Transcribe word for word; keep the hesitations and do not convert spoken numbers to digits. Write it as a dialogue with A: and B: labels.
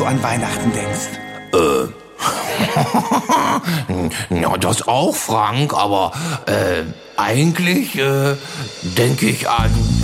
A: an Weihnachten denkst.
B: Äh. Ja, das auch, Frank, aber äh, eigentlich äh, denke ich an